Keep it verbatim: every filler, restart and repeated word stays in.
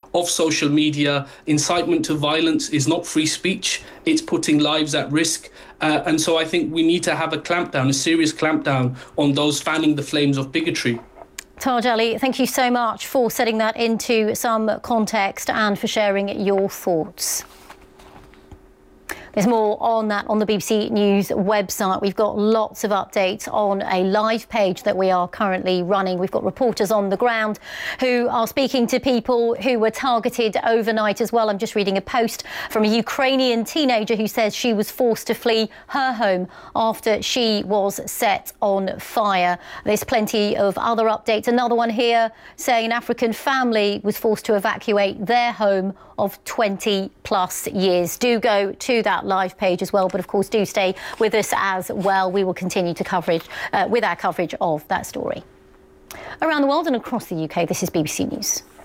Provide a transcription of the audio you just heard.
of social media. Incitement to violence is not free speech. It's putting lives at risk. Uh, and so I think we need to have a clampdown, a serious clampdown on those fanning the flames of bigotry. Taj Ali, thank you so much for setting that into some context and for sharing your thoughts. There's more on that on the B B C News website. We've got lots of updates on a live page that we are currently running. We've got reporters on the ground who are speaking to people who were targeted overnight as well. I'm just reading a post from a Ukrainian teenager who says she was forced to flee her home after she was set on fire. There's plenty of other updates. Another one here saying an African family was forced to evacuate their home of twenty plus years. Do go to that live page as well, but of course do stay with us as well. We will continue to coverage uh, with our coverage of that story. Around the world and across the U K, this is B B C News.